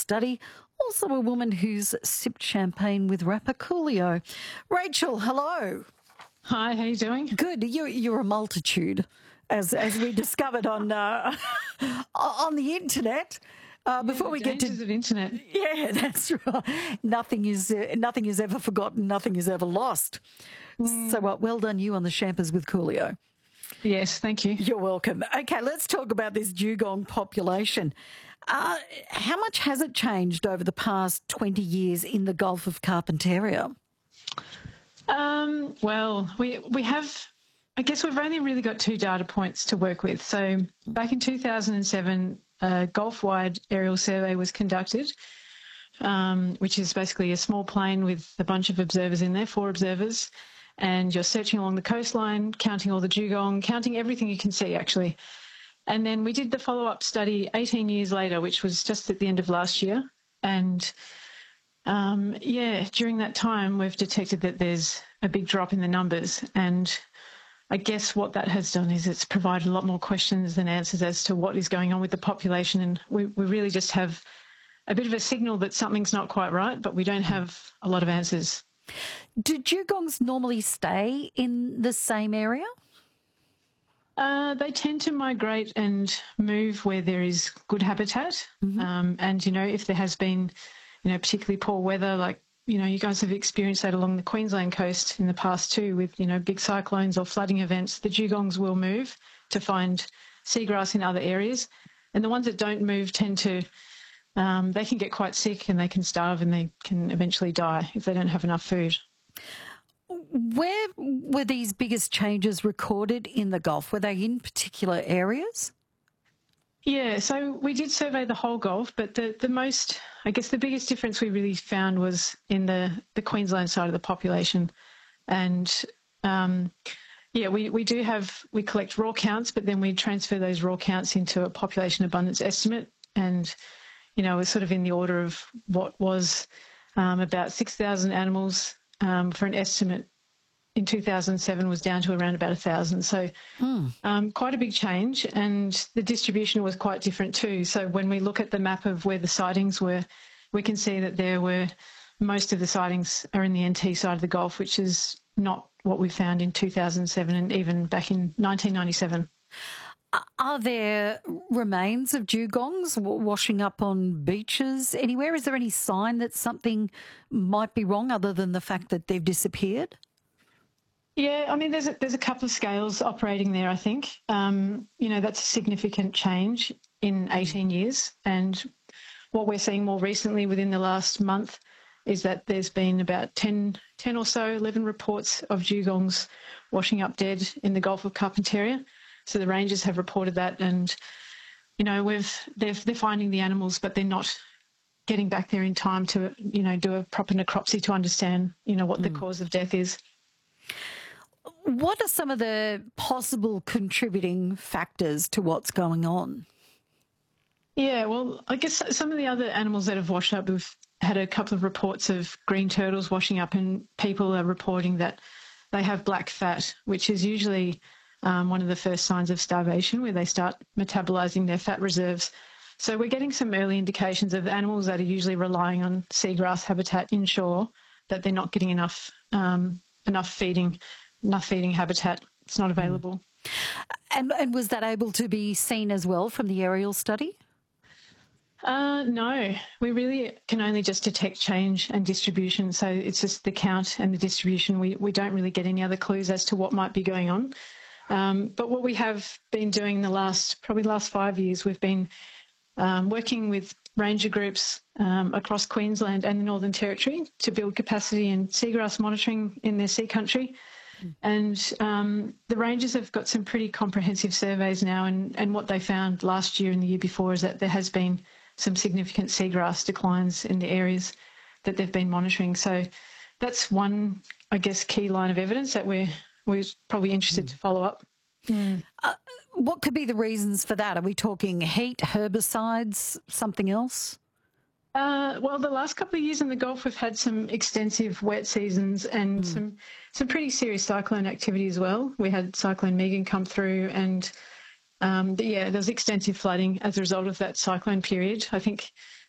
study, also a woman who's sipped champagne with rapper Coolio. Rachel, hello. Hi, how you doing? Good. You're a multitude, as we discovered on the internet. Before we get to the internet, yeah, that's right. Nothing is ever forgotten. Nothing is ever lost. So, well done you on the Champers with Coolio. Yes, thank you. You're welcome. Okay, let's talk about this dugong population. How much has it changed over the past 20 years in the Gulf of Carpentaria? Well, we have, I guess we've only really got two data points to work with. So back in 2007, a Gulf-wide aerial survey was conducted, which is basically a small plane with a bunch of observers in there, 4 observers, and you're searching along the coastline, counting all the dugong, counting everything you can see, actually. And then we did the follow-up study 18 years later, which was just at the end of last year. And during that time, we've detected that there's a big drop in the numbers. And I guess what that has done is it's provided a lot more questions than answers as to what is going on with the population. And we really just have a bit of a signal that something's not quite right, but we don't have a lot of answers. Do dugongs normally stay in the same area? They tend to migrate and move where there is good habitat. And, if there has been, particularly poor weather, like, you guys have experienced that along the Queensland coast in the past too with, big cyclones or flooding events, the dugongs will move to find seagrass in other areas. And the ones that don't move tend to, they can get quite sick and they can starve and they can eventually die if they don't have enough food. Where were these biggest changes recorded in the Gulf? Were they in particular areas? Yeah, so we did survey the whole Gulf, but the biggest difference we really found was in the Queensland side of the population. And we collect raw counts, but then we transfer those raw counts into a population abundance estimate. And, we're sort of in the order of what was about 6,000 animals for an estimate in 2007 was down to around about 1,000. So quite a big change, and the distribution was quite different too. So when we look at the map of where the sightings were, we can see that most of the sightings are in the NT side of the Gulf, which is not what we found in 2007 and even back in 1997. Are there remains of dugongs washing up on beaches anywhere? Is there any sign that something might be wrong other than the fact that they've disappeared? Yeah, I mean, there's a couple of scales operating there, I think. That's a significant change in 18 years. And what we're seeing more recently within the last month is that there's been about 10 or so, 11 reports of dugongs washing up dead in the Gulf of Carpentaria. So the rangers have reported that, and they're finding the animals, but they're not getting back there in time to do a proper necropsy to understand what the cause of death is. What are some of the possible contributing factors to what's going on? Yeah, well, I guess some of the other animals that have washed up, we've had a couple of reports of green turtles washing up, and people are reporting that they have black fat, which is usually one of the first signs of starvation, where they start metabolizing their fat reserves. So we're getting some early indications of animals that are usually relying on seagrass habitat inshore, that they're not getting enough feeding habitat. It's not available. And was that able to be seen as well from the aerial study? No, we really can only just detect change and distribution. So it's just the count and the distribution. We don't really get any other clues as to what might be going on. But what we have been doing the last 5 years, we've been working with ranger groups across Queensland and the Northern Territory to build capacity in seagrass monitoring in their sea country. And the rangers have got some pretty comprehensive surveys now, and what they found last year and the year before is that there has been some significant seagrass declines in the areas that they've been monitoring. So that's one, I guess, key line of evidence that we're probably interested to follow up. What could be the reasons for that? Are we talking heat, herbicides, something else? Well, the last couple of years in the Gulf, we've had some extensive wet seasons and some pretty serious cyclone activity as well. We had Cyclone Megan come through, and there was extensive flooding as a result of that cyclone period. I think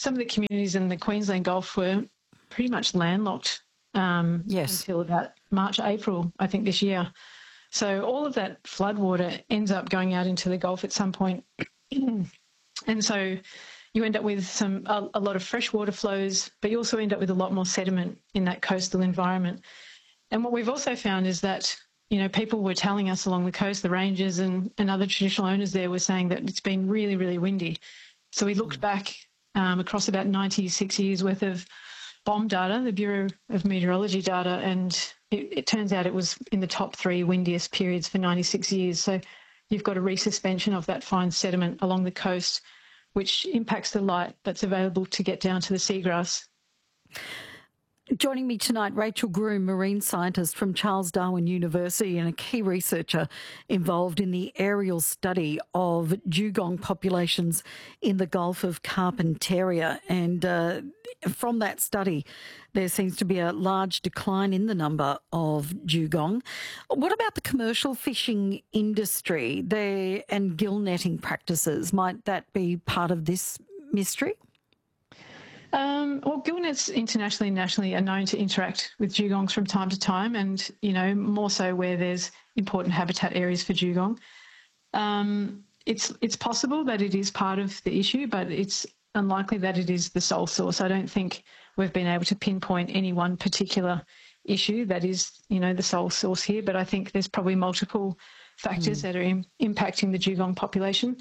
some of the communities in the Queensland Gulf were pretty much landlocked Yes. until about March, April, I think, this year. So all of that floodwater ends up going out into the Gulf at some point. And so you end up with a lot of freshwater flows, but you also end up with a lot more sediment in that coastal environment. And what we've also found is that, you know, people were telling us along the coast, the rangers and other traditional owners there were saying that it's been really, really windy. So we looked back across about 96 years worth of BOM data, the Bureau of Meteorology data, and it turns out it was in the top 3 windiest periods for 96 years. So you've got a resuspension of that fine sediment along the coast, which impacts the light that's available to get down to the seagrass. Joining me tonight, Rachel Groom, marine scientist from Charles Darwin University and a key researcher involved in the aerial study of dugong populations in the Gulf of Carpentaria. And from that study, there seems to be a large decline in the number of dugong. What about the commercial fishing industry and gill netting practices? Might that be part of this mystery? Well, gill nets internationally and nationally are known to interact with dugongs from time to time, and, you know, more so where there's important habitat areas for dugong. It's possible that it is part of the issue, but it's unlikely that it is the sole source. I don't think we've been able to pinpoint any one particular issue that is, you know, the sole source here, but I think there's probably multiple factors that are impacting the dugong population.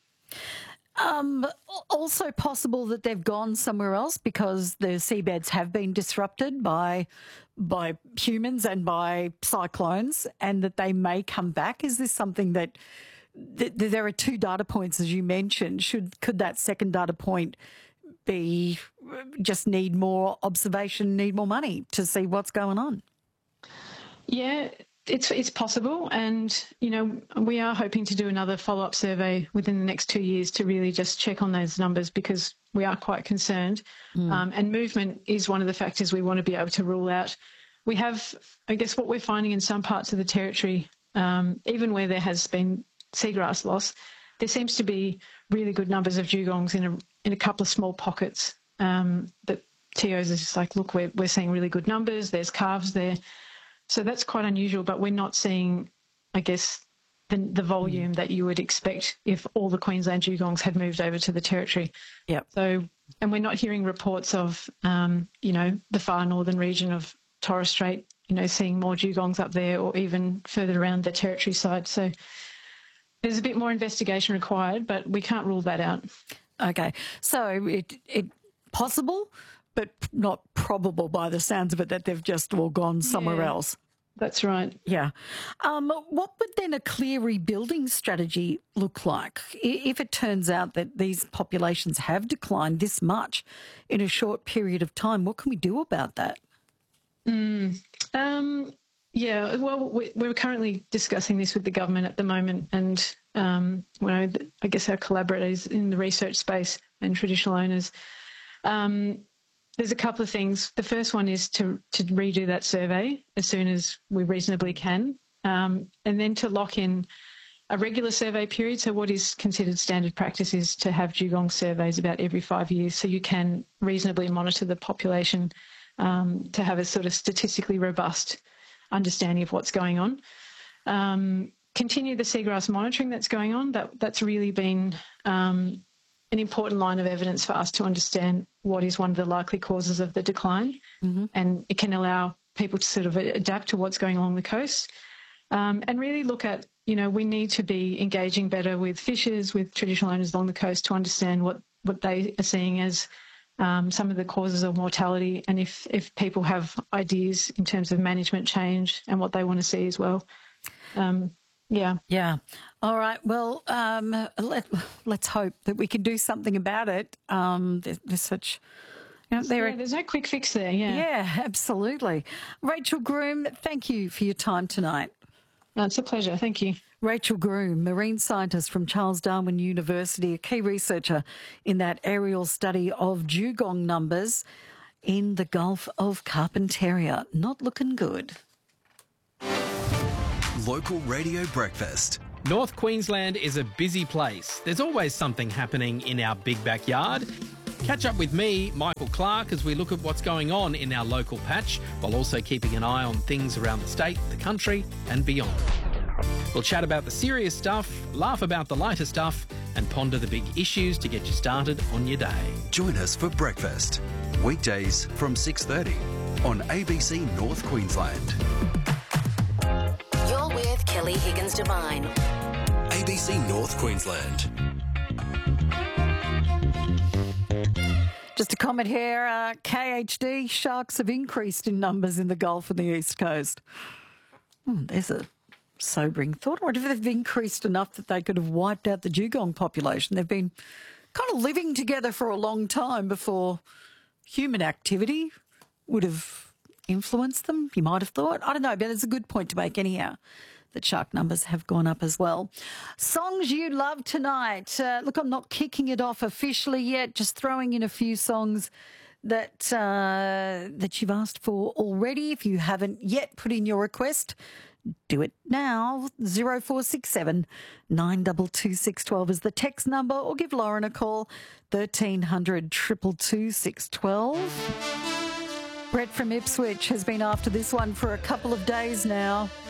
Also possible that they've gone somewhere else because the seabeds have been disrupted by humans and by cyclones, and that they may come back. Is this something that there are 2 data points, as you mentioned? Could that second data point be just need more observation, need more money to see what's going on? Yeah, it's possible, and, you know, we are hoping to do another follow-up survey within the next 2 years to really just check on those numbers, because we are quite concerned. And movement is one of the factors we want to be able to rule out. We have, I guess, what we're finding in some parts of the territory, even where there has been seagrass loss, there seems to be really good numbers of dugongs in a couple of small pockets. That TOs is just like, look, we're seeing really good numbers. There's calves there. So that's quite unusual, but we're not seeing, I guess, the volume that you would expect if all the Queensland dugongs had moved over to the territory. Yeah. So, and we're not hearing reports of, you know, the far northern region of Torres Strait, you know, seeing more dugongs up there, or even further around the territory side. So there's a bit more investigation required, but we can't rule that out. Okay. So it possible, but not probable by the sounds of it, that they've just all gone somewhere else. That's right. Yeah. What would then a clear rebuilding strategy look like if it turns out that these populations have declined this much in a short period of time? What can we do about that? Yeah, well, we're currently discussing this with the government at the moment, and I guess our collaborators in the research space and traditional owners. There's a couple of things. The first one is to redo that survey as soon as we reasonably can, and then to lock in a regular survey period. So what is considered standard practice is to have dugong surveys about every 5 years, so you can reasonably monitor the population to have a sort of statistically robust understanding of what's going on. Continue the seagrass monitoring that's going on. That's really been an important line of evidence for us to understand what is one of the likely causes of the decline, and it can allow people to sort of adapt to what's going on along the coast, and really look at, you know, we need to be engaging better with fishers, with traditional owners along the coast to understand what they are seeing as some of the causes of mortality, and if people have ideas in terms of management change and what they want to see as well. Yeah. All right. Well, let's hope that we can do something about it. There's such, you know, there's no quick fix there. Yeah, absolutely. Rachel Groom, thank you for your time tonight. No, it's a pleasure. Thank you. Rachel Groom, marine scientist from Charles Darwin University, a key researcher in that aerial study of dugong numbers in the Gulf of Carpentaria. Not looking good. Local Radio Breakfast. North Queensland is a busy place. There's always something happening in our big backyard. Catch up with me, Michael Clark, as we look at what's going on in our local patch, while also keeping an eye on things around the state, the country and beyond. We'll chat about the serious stuff, laugh about the lighter stuff and ponder the big issues to get you started on your day. Join us for breakfast, weekdays from 6:30 on ABC North Queensland. You're with Kelly Higgins Devine. ABC North Queensland. Just a comment here, KHD, sharks have increased in numbers in the Gulf and the East Coast. There's a sobering thought. I wonder if they've increased enough that they could have wiped out the dugong population. They've been kind of living together for a long time before human activity would have influenced them, you might have thought. I don't know, but it's a good point to make anyhow, that shark numbers have gone up as well. Songs you love tonight. Look, I'm not kicking it off officially yet, just throwing in a few songs that that you've asked for already. If you haven't yet put in your request, do it now. 0467 922 612 is the text number, or give Lauren a call, 1300 222 612. Brett from Ipswich has been after this one for a couple of days now.